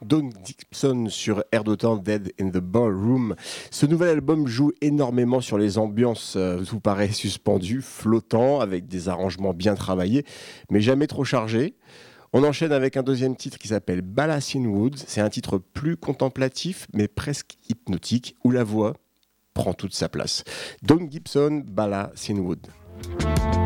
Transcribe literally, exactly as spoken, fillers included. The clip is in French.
Don Gibson sur Air d'Otan, Dead in the Ballroom. Ce nouvel album joue énormément sur les ambiances, euh, vous paraît suspendu, flottant, avec des arrangements bien travaillés, mais jamais trop chargés. On enchaîne avec un deuxième titre qui s'appelle Ballast in Woods. C'est un titre plus contemplatif, mais presque hypnotique, où la voix prend toute sa place. Don Gibson, Ballast in Woods.